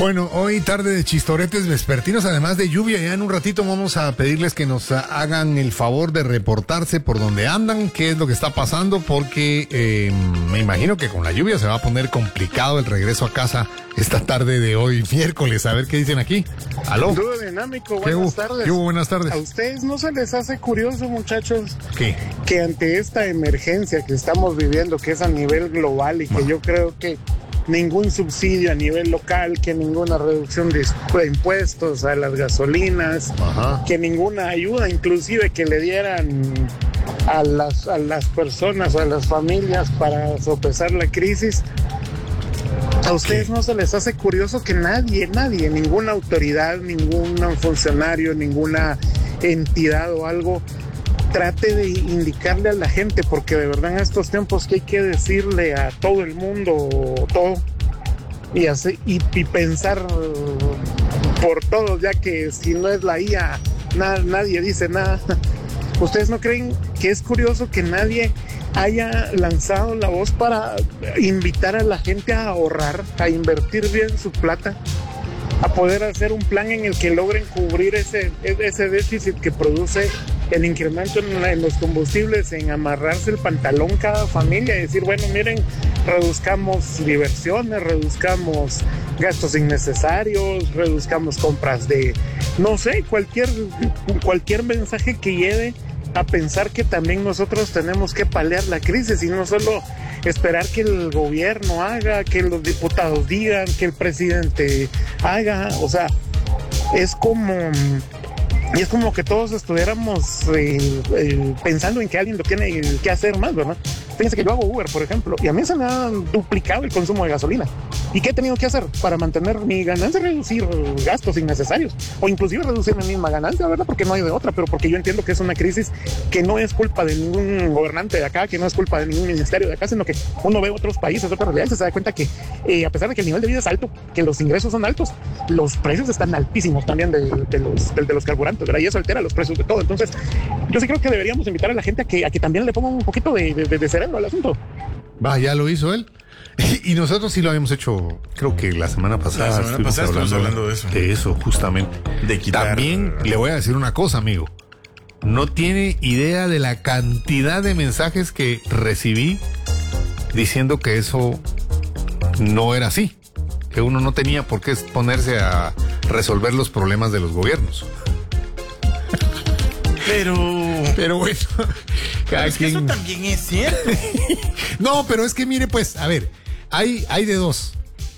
Bueno, hoy tarde de chistoretes vespertinos, además de lluvia. Ya en un ratito vamos a pedirles que nos hagan el favor de reportarse por donde andan, qué es lo que está pasando, porque me imagino que con la lluvia se va a poner complicado el regreso a casa esta tarde de hoy, miércoles. A ver qué dicen aquí. ¿Aló? Dúo dinámico, buenas tardes. ¿Qué hubo? Buenas tardes. ¿A ustedes no se les hace curioso, muchachos? ¿Qué? Que ante esta emergencia que estamos viviendo, que es a nivel global y que yo creo que ningún subsidio a nivel local, que ninguna reducción de impuestos a las gasolinas, que ninguna ayuda inclusive que le dieran a las personas o a las familias para sopesar la crisis, ¿a ustedes no se les hace curioso que nadie, ninguna autoridad, ningún funcionario, ninguna entidad o algo trate de indicarle a la gente? Porque de verdad en estos tiempos que hay que decirle a todo el mundo todo y pensar por todos, ya que si no es la IA, nadie dice nada. ¿Ustedes no creen que es curioso que nadie haya lanzado la voz para invitar a la gente a ahorrar, a invertir bien su plata, a poder hacer un plan en el que logren cubrir ese déficit que produce el incremento en los combustibles, en amarrarse el pantalón cada familia y decir, bueno, miren, reduzcamos diversiones, reduzcamos gastos innecesarios, reduzcamos compras de, no sé, cualquier mensaje que lleve a pensar que también nosotros tenemos que paliar la crisis y no solo esperar que el gobierno haga, que los diputados digan, que el presidente haga. O sea, es como que todos estuviéramos pensando en que alguien lo tiene que hacer más, ¿verdad? Fíjense que yo hago Uber, por ejemplo, y a mí se me ha duplicado el consumo de gasolina. ¿Y qué he tenido que hacer para mantener mi ganancia? Reducir gastos innecesarios o inclusive reducir mi misma ganancia, ¿verdad? Porque no hay de otra, pero porque yo entiendo que es una crisis que no es culpa de ningún gobernante de acá, que no es culpa de ningún ministerio de acá, sino que uno ve otros países, otras realidades, y se da cuenta que a pesar de que el nivel de vida es alto, que los ingresos son altos, los precios están altísimos también de los carburantes, ¿verdad? Y eso altera los precios de todo. Entonces, yo sí creo que deberíamos invitar a la gente a que también le ponga un poquito de cerebro al asunto. Va, ya lo hizo él. Y nosotros sí lo habíamos hecho, creo que la semana pasada. Estuvimos hablando de eso. De eso, justamente. De quitar. También le voy a decir una cosa, amigo. No tiene idea de la cantidad de mensajes que recibí diciendo que eso no era así. Que uno no tenía por qué ponerse a resolver los problemas de los gobiernos. Pero bueno, cada quien... Eso también es cierto. No, pero es que mire, pues, a ver, hay de dos.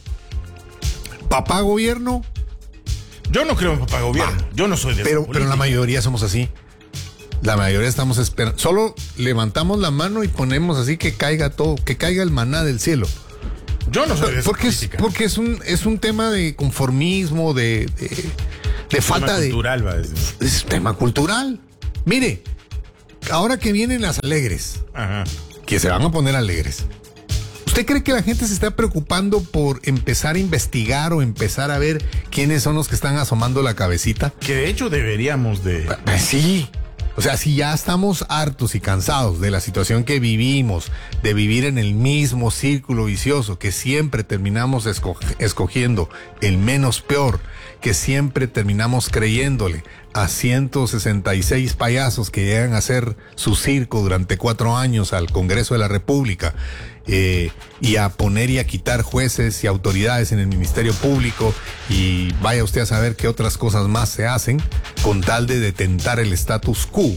Papá gobierno. Yo no creo en papá gobierno. Yo no soy de pero la mayoría somos así. La mayoría estamos esperando. Solo levantamos la mano y ponemos así que caiga todo, que caiga el maná del cielo. Yo no soy de esa política. Porque es un tema de conformismo, de falta de... cultural, va a decir. Es un tema cultural. Mire, ahora que vienen las alegres, que se van a poner alegres, ¿usted cree que la gente se está preocupando por empezar a investigar o empezar a ver quiénes son los que están asomando la cabecita? Que de hecho deberíamos de... Sí. O sea, si ya estamos hartos y cansados de la situación que vivimos, de vivir en el mismo círculo vicioso, que siempre terminamos escogiendo el menos peor, que siempre terminamos creyéndole a 166 payasos que llegan a hacer su circo durante 4 años al Congreso de la República, y a poner y a quitar jueces y autoridades en el Ministerio Público, y vaya usted a saber qué otras cosas más se hacen con tal de detentar el status quo.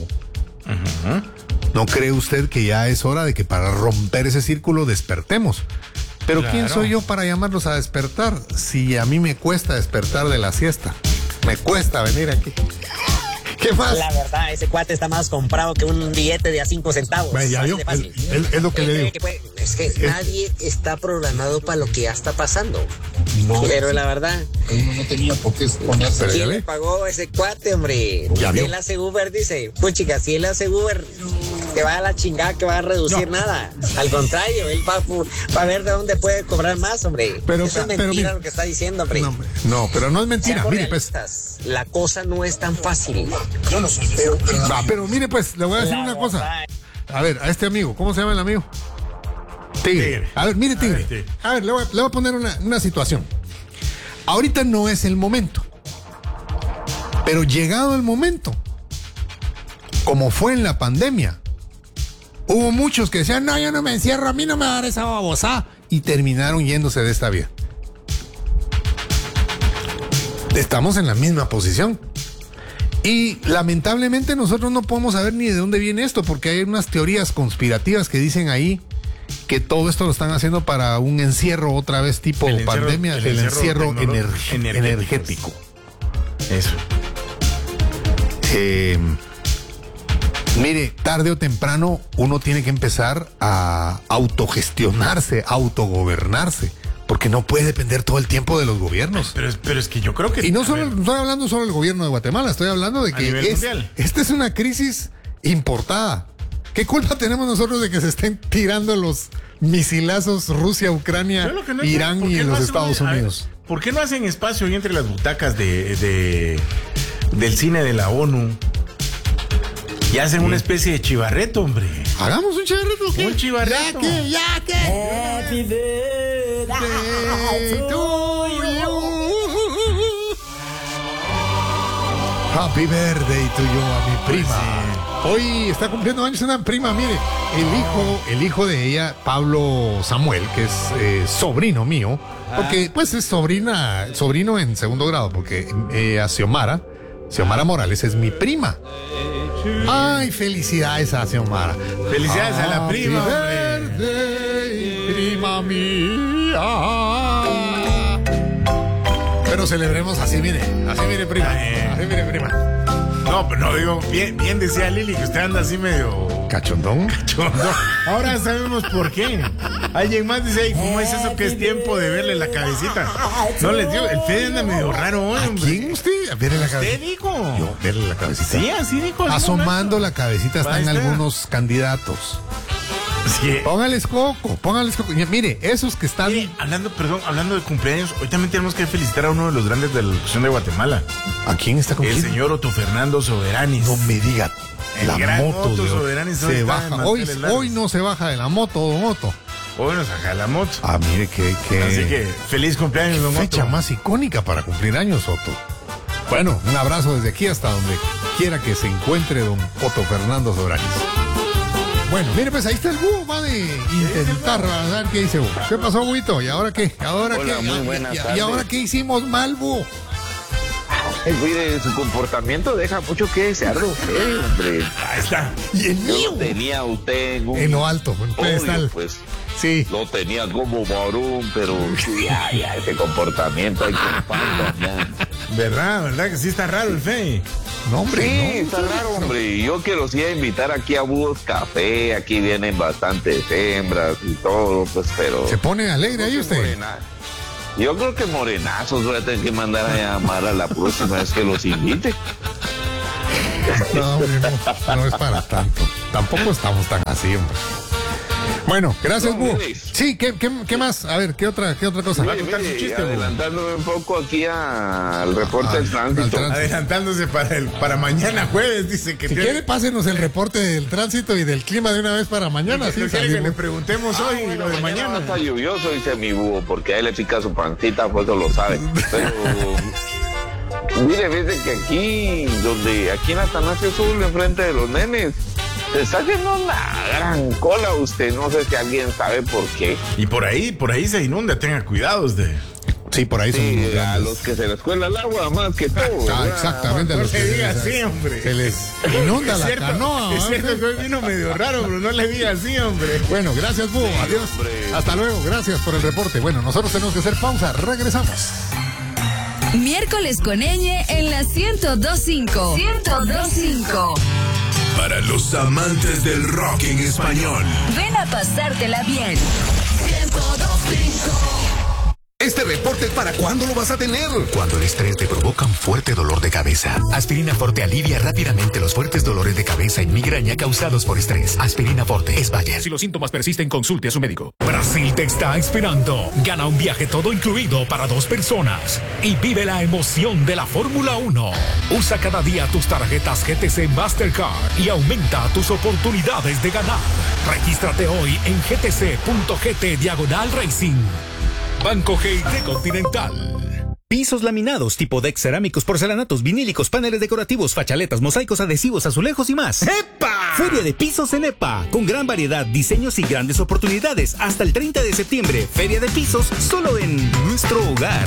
¿No cree usted que ya es hora de que para romper ese círculo despertemos? Pero claro. ¿Quién soy yo para llamarlos a despertar? Si a mí me cuesta despertar de la siesta. Me cuesta venir aquí. ¿Qué más? La verdad, ese cuate está más comprado que un billete de a 5 centavos. Ya yo, es lo que le digo. Es que nadie está programado para lo que ya está pasando. No, pero la verdad, uno no tenía por qué ponerse. ¿Quién le pagó ese cuate, hombre? Si él hace Uber, dice, puchica, si él hace Uber, te va a la chingada que va a reducir nada. Al contrario, él va a ver de dónde puede cobrar más, hombre. Eso es mentira lo que está diciendo, hombre. No, pero no es mentira. Mire, pues, la cosa no es tan fácil. Yo no soy de eso. Pero mire, pues, le voy a decir una cosa. A ver, a este amigo, ¿cómo se llama el amigo? Tigre. A ver, mire, Tigre. A ver, le voy a poner una situación. Ahorita no es el momento. Pero llegado el momento, como fue en la pandemia, hubo muchos que decían, no, yo no me encierro, a mí no me va a dar esa babosada, y terminaron yéndose de esta vida. Estamos en la misma posición. Y lamentablemente nosotros no podemos saber ni de dónde viene esto, porque hay unas teorías conspirativas que dicen ahí que todo esto lo están haciendo para un encierro otra vez tipo pandemia, el encierro energético. Eso. Mire, tarde o temprano uno tiene que empezar a autogestionarse, autogobernarse, porque no puede depender todo el tiempo de los gobiernos. Pero es que yo creo que... Y no estoy hablando solo del gobierno de Guatemala, estoy hablando de que esta es una crisis importada. ¿Qué culpa tenemos nosotros de que se estén tirando los misilazos Rusia, Ucrania, Irán y los Estados Unidos? ¿Por qué no hacen espacio ahí entre las butacas del cine de la ONU? Y hacen una especie de chivarreto, hombre. Hagamos un chivarreto. ¿Qué? Un chivarreto. Ya que. Happy birthday to you. Happy birthday to you, a mi prima. Sí. Hoy está cumpliendo años una prima, mire, el hijo de ella, Pablo Samuel, que es sobrino mío, porque pues es sobrino en segundo grado, porque a Xiomara Morales es mi prima. Ay, felicidades a Xiomara. Felicidades a la prima, Happy birthday, prima mía. Pero celebremos así, mire, prima. Así, mire, prima. No, pero no, digo, bien decía Lili que usted anda así medio... ¿Cachondón? Ahora sabemos por qué. Alguien más dice, ay, ¿cómo es eso que es tiempo de verle la cabecita? No les digo, el Fede anda medio raro hoy, hombre. ¿Quién usted? A verle la cabecita. ¿Usted dijo? Yo, verle la cabecita. Sí, así dijo. Asomando la cabecita están algunos candidatos. Sí. Póngales coco. Mire, esos que están... Mire, hablando de cumpleaños, hoy también tenemos que felicitar a uno de los grandes de la locución de Guatemala. ¿A quién está cumpliendo? El señor Otto Fernando Soberanis. No me diga. La moto Soberanis se baja. Hoy no se baja de la moto, don Otto. Hoy nos saca la moto. Ah, mire que... Así que feliz cumpleaños, don Otto. Fecha más icónica para cumplir años, Otto. Bueno, un abrazo desde aquí hasta donde quiera que se encuentre don Otto Fernando Soberanis. Bueno, mire, pues ahí está el búho, va de intentar a ver qué dice búho. ¿Qué pasó, buito? ¿Y ahora qué? Hola, muy buenas tardes. ¿Y ahora qué hicimos mal, búho? Mire, su comportamiento deja mucho que desear de usted, hombre. Ahí está. ¿Y el mío? Tenía usted en lo alto, en pedestal. Pues sí. Lo tenía como varón, pero ya, ese comportamiento hay que falta, ya. ¿Verdad que sí está raro el Fede? No, hombre, sí, está raro, hombre. Yo que los iba a invitar aquí a Búhos Café, aquí vienen bastantes hembras y todo, pues, pero... ¿Se pone alegre ahí usted? Yo creo que morenazos voy a tener que mandar a llamar a la próxima vez que los invite. No, hombre, no es para tanto. Tampoco estamos tan así, hombre. Bueno, gracias, Búho. Sí, ¿qué más? A ver, ¿qué otra cosa? Adelantándome un poco aquí al reporte del tránsito. Adelantándose para mañana jueves, dice que... Si quiere, pásenos el reporte del tránsito y del clima de una vez para mañana. Sí, quiere que le preguntemos hoy lo de mañana. Está lluvioso, dice mi búho, porque a él le pica su pancita, pues eso lo sabe. Pero... mire, fíjese que aquí en Atanasio Sur, enfrente de los nenes, se está haciendo una gran cola usted, no sé si alguien sabe por qué. Y por ahí se inunda, tenga cuidado usted. Sí, por ahí son los a los que se les cuela el agua más que todo. Exactamente. No le diga así, hombre. Se les inunda la canoa. Es cierto que hoy vino medio raro, pero no le diga así, hombre. Bueno, gracias, Búho. Adiós. Hombre. Hasta luego. Gracias por el reporte. Bueno, nosotros tenemos que hacer pausa. Regresamos. Miércoles con Ñ en la 102.5. 102.5. Para los amantes del rock en español. Ven a pasártela bien. 102.5. Este reporte, ¿para cuándo lo vas a tener? Cuando el estrés te provoca un fuerte dolor de cabeza. Aspirina Forte alivia rápidamente los fuertes dolores de cabeza y migraña causados por estrés. Aspirina Forte es Bayer. Si los síntomas persisten, consulte a su médico. Brasil te está esperando. Gana un viaje todo incluido para 2 personas y vive la emoción de la Fórmula 1. Usa cada día tus tarjetas GTC Mastercard y aumenta tus oportunidades de ganar. Regístrate hoy en gtc.gt/racing. Banco GIT Continental. Pisos laminados, tipo deck, cerámicos, porcelanatos, vinílicos, paneles decorativos, fachaletas, mosaicos, adhesivos, azulejos y más. ¡Epa! Feria de Pisos en EPA, con gran variedad, diseños y grandes oportunidades. Hasta el 30 de septiembre, Feria de Pisos, solo en nuestro hogar.